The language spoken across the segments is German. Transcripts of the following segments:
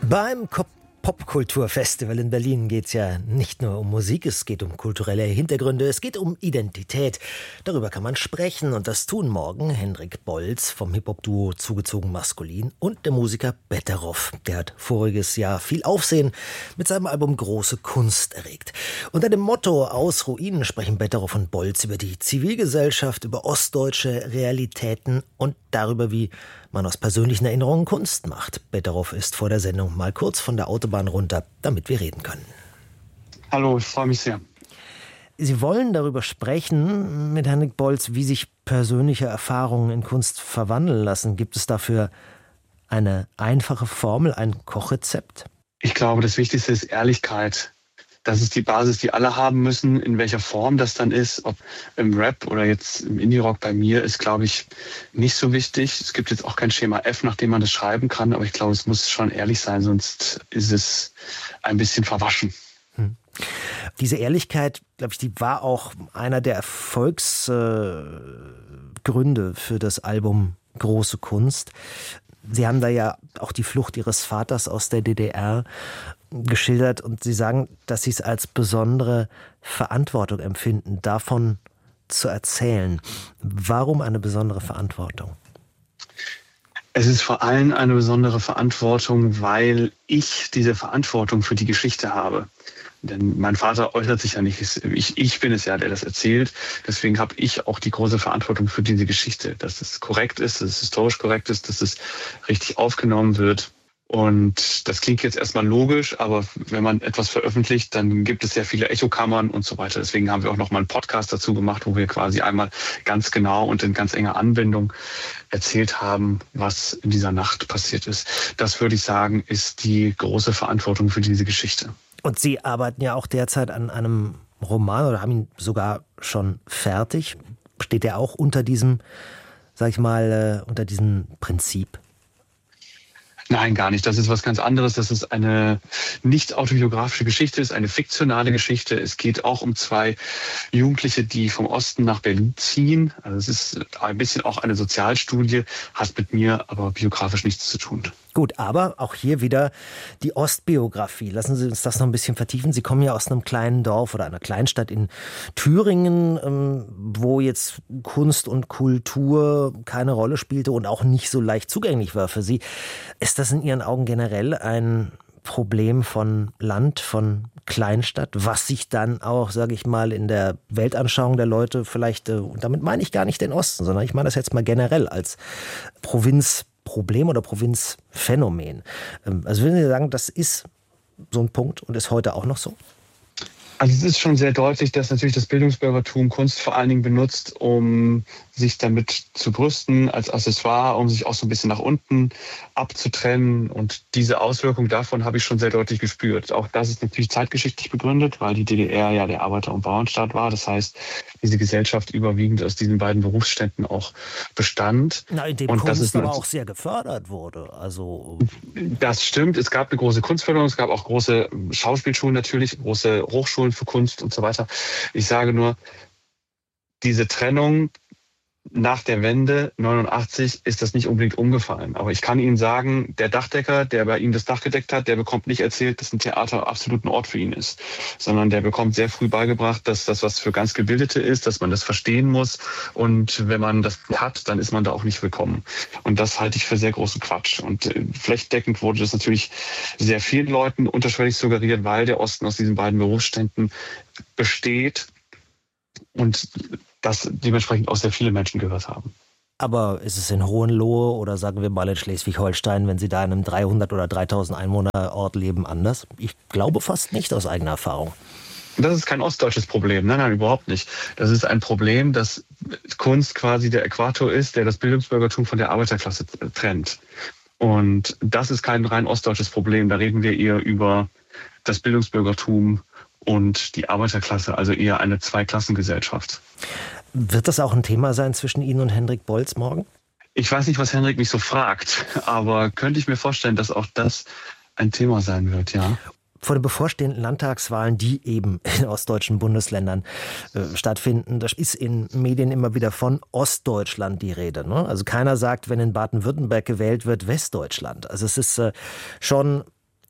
Beim Popkulturfestival in Berlin geht es ja nicht nur um Musik, es geht um kulturelle Hintergründe, es geht um Identität. Darüber kann man sprechen und das tun morgen Hendrik Bolz vom Hip-Hop-Duo Zugezogen Maskulin und der Musiker Betteroff. Der hat voriges Jahr viel Aufsehen mit seinem Album Große Kunst erregt. Unter dem Motto Aus Ruinen sprechen Betteroff und Bolz über die Zivilgesellschaft, über ostdeutsche Realitäten und darüber, wie man aus persönlichen Erinnerungen Kunst macht. Betteroff ist vor der Sendung mal kurz von der Autobahn runter, damit wir reden können. Hallo, ich freue mich sehr. Sie wollen darüber sprechen mit Hendrik Bolz, wie sich persönliche Erfahrungen in Kunst verwandeln lassen. Gibt es dafür eine einfache Formel, ein Kochrezept? Ich glaube, das Wichtigste ist Ehrlichkeit. Das ist die Basis, die alle haben müssen. In welcher Form das dann ist, ob im Rap oder jetzt im Indie-Rock bei mir, ist, glaube ich, nicht so wichtig. Es gibt jetzt auch kein Schema F, nach dem man das schreiben kann. Aber ich glaube, es muss schon ehrlich sein, sonst ist es ein bisschen verwaschen. Diese Ehrlichkeit, glaube ich, die war auch einer der Erfolgsgründe für das Album Große Kunst. Sie haben da ja auch die Flucht Ihres Vaters aus der DDR geschildert und Sie sagen, dass Sie es als besondere Verantwortung empfinden, davon zu erzählen. Warum eine besondere Verantwortung? Es ist vor allem eine besondere Verantwortung, weil ich diese Verantwortung für die Geschichte habe. Denn mein Vater äußert sich ja nicht. Ich bin es ja, der das erzählt. Deswegen habe ich auch die große Verantwortung für diese Geschichte, dass es korrekt ist, dass es historisch korrekt ist, dass es richtig aufgenommen wird. Und das klingt jetzt erstmal logisch, aber wenn man etwas veröffentlicht, dann gibt es sehr viele Echokammern und so weiter. Deswegen haben wir auch noch mal einen Podcast dazu gemacht, wo wir quasi einmal ganz genau und in ganz enger Anwendung erzählt haben, was in dieser Nacht passiert ist. Das würde ich sagen, ist die große Verantwortung für diese Geschichte. Und Sie arbeiten ja auch derzeit an einem Roman oder haben ihn sogar schon fertig. Steht der auch unter diesem, sag ich mal, unter diesem Prinzip? Nein, gar nicht. Das ist was ganz anderes. Das ist eine nicht autobiografische Geschichte, ist eine fiktionale Geschichte. Es geht auch um zwei Jugendliche, die vom Osten nach Berlin ziehen. Also es ist ein bisschen auch eine Sozialstudie, hat mit mir aber biografisch nichts zu tun. Gut, aber auch hier wieder die Ostbiografie. Lassen Sie uns das noch ein bisschen vertiefen. Sie kommen ja aus einem kleinen Dorf oder einer Kleinstadt in Thüringen, wo jetzt Kunst und Kultur keine Rolle spielte und auch nicht so leicht zugänglich war für Sie. Ist das in Ihren Augen generell ein Problem von Land, von Kleinstadt, was sich dann auch, sage ich mal, in der Weltanschauung der Leute vielleicht, und damit meine ich gar nicht den Osten, sondern ich meine das jetzt mal generell als Provinzproblem oder Provinzphänomen. Also würden Sie sagen, das ist so ein Punkt und ist heute auch noch so? Also es ist schon sehr deutlich, dass natürlich das Bildungsbürgertum Kunst vor allen Dingen benutzt, um sich damit zu brüsten als Accessoire, um sich auch so ein bisschen nach unten abzutrennen. Und diese Auswirkung davon habe ich schon sehr deutlich gespürt. Auch das ist natürlich zeitgeschichtlich begründet, weil die DDR ja der Arbeiter- und Bauernstaat war. Das heißt, diese Gesellschaft überwiegend aus diesen beiden Berufsständen auch bestand. Na, in dem und Kunst das ist aber auch sehr gefördert wurde. Also das stimmt. Es gab eine große Kunstförderung, es gab auch große Schauspielschulen natürlich, große Hochschulen für Kunst und so weiter. Ich sage nur, diese Trennung nach der Wende 89 ist das nicht unbedingt umgefallen. Aber ich kann Ihnen sagen, der Dachdecker, der bei Ihnen das Dach gedeckt hat, der bekommt nicht erzählt, dass ein Theater absolut ein Ort für ihn ist, sondern der bekommt sehr früh beigebracht, dass das was für ganz Gebildete ist, dass man das verstehen muss. Und wenn man das hat, dann ist man da auch nicht willkommen. Und das halte ich für sehr großen Quatsch. Und flächendeckend wurde das natürlich sehr vielen Leuten unterschwellig suggeriert, weil der Osten aus diesen beiden Berufsständen besteht und das dementsprechend auch sehr viele Menschen gehört haben. aber ist es in Hohenlohe oder sagen wir mal in Schleswig-Holstein, wenn Sie da in einem 300 oder 3000 Einwohner-Ort leben, anders? Ich glaube fast nicht aus eigener Erfahrung. Das ist kein ostdeutsches Problem. Nein, überhaupt nicht. Das ist ein Problem, dass Kunst quasi der Äquator ist, der das Bildungsbürgertum von der Arbeiterklasse trennt. Und das ist kein rein ostdeutsches Problem. Da reden wir eher über das Bildungsbürgertum und die Arbeiterklasse, also eher eine Zweiklassengesellschaft. Wird das auch ein Thema sein zwischen Ihnen und Hendrik Bolz morgen? Ich weiß nicht, was Hendrik mich so fragt, aber könnte ich mir vorstellen, dass auch das ein Thema sein wird, ja. Vor den bevorstehenden Landtagswahlen, die eben in ostdeutschen Bundesländern stattfinden, da ist in Medien immer wieder von Ostdeutschland die Rede. Ne? Also keiner sagt, wenn in Baden-Württemberg gewählt wird, Westdeutschland. Also es ist schon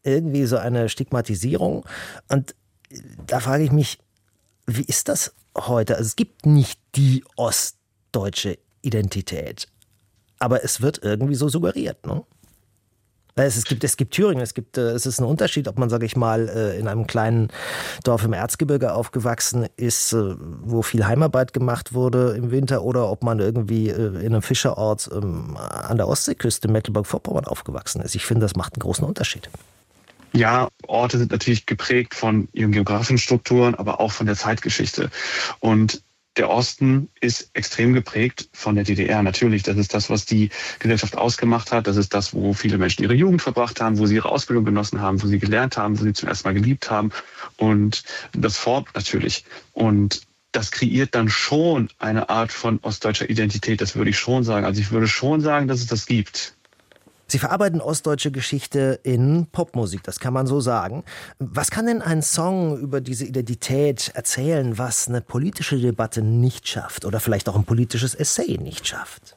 irgendwie so eine Stigmatisierung. Und da frage ich mich, wie ist das heute? Also es gibt nicht die ostdeutsche Identität, aber es wird irgendwie so suggeriert, ne? Es gibt Thüringen, es ist ein Unterschied, ob man, sage ich mal, in einem kleinen Dorf im Erzgebirge aufgewachsen ist, wo viel Heimarbeit gemacht wurde im Winter, oder ob man irgendwie in einem Fischerort an der Ostseeküste Mecklenburg-Vorpommern aufgewachsen ist. Ich finde, das macht einen großen Unterschied. Ja, Orte sind natürlich geprägt von ihren geografischen Strukturen, aber auch von der Zeitgeschichte. Und der Osten ist extrem geprägt von der DDR. Natürlich, das ist das, was die Gesellschaft ausgemacht hat. Das ist das, wo viele Menschen ihre Jugend verbracht haben, wo sie ihre Ausbildung genossen haben, wo sie gelernt haben, wo sie zum ersten Mal geliebt haben. Und das formt natürlich. Und das kreiert dann schon eine Art von ostdeutscher Identität. Das würde ich schon sagen. Also ich würde schon sagen, dass es das gibt. Sie verarbeiten ostdeutsche Geschichte in Popmusik, das kann man so sagen. Was kann denn ein Song über diese Identität erzählen, was eine politische Debatte nicht schafft oder vielleicht auch ein politisches Essay nicht schafft?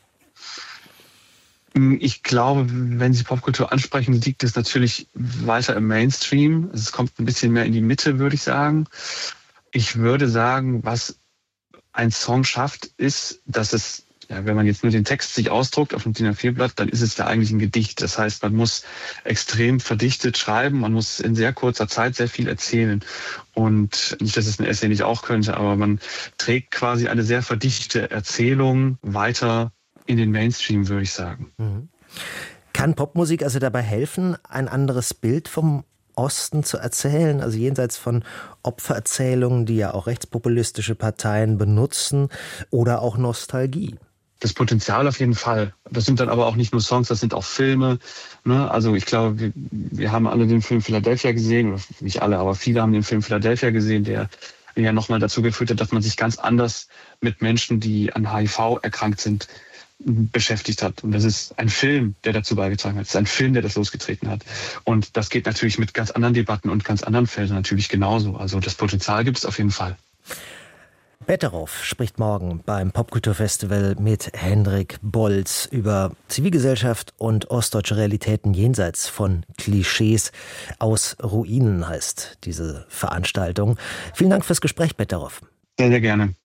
Ich glaube, wenn Sie Popkultur ansprechen, liegt es natürlich weiter im Mainstream. Es kommt ein bisschen mehr in die Mitte, würde ich sagen. Ich würde sagen, was ein Song schafft, ist, dass es, ja, wenn man jetzt nur den Text sich ausdruckt auf dem DIN A4-Blatt, dann ist es ja eigentlich ein Gedicht. Das heißt, man muss extrem verdichtet schreiben, man muss in sehr kurzer Zeit sehr viel erzählen. Und nicht, dass es ein Essay nicht auch könnte, aber man trägt quasi eine sehr verdichtete Erzählung weiter in den Mainstream, würde ich sagen. Kann Popmusik also dabei helfen, ein anderes Bild vom Osten zu erzählen, also jenseits von Opfererzählungen, die ja auch rechtspopulistische Parteien benutzen, oder auch Nostalgie? Das Potenzial auf jeden Fall. Das sind dann aber auch nicht nur Songs, das sind auch Filme. Ne? Also ich glaube, wir haben alle den Film Philadelphia gesehen, oder nicht alle, aber viele haben den Film Philadelphia gesehen, der ja nochmal dazu geführt hat, dass man sich ganz anders mit Menschen, die an HIV erkrankt sind, beschäftigt hat. Und das ist ein Film, der dazu beigetragen hat. Es ist ein Film, der das losgetreten hat. Und das geht natürlich mit ganz anderen Debatten und ganz anderen Feldern natürlich genauso. Also das Potenzial gibt es auf jeden Fall. Betteroff spricht morgen beim Popkulturfestival mit Hendrik Bolz über Zivilgesellschaft und ostdeutsche Realitäten jenseits von Klischees. Aus Ruinen heißt diese Veranstaltung. Vielen Dank fürs Gespräch, Betteroff. Sehr, sehr gerne.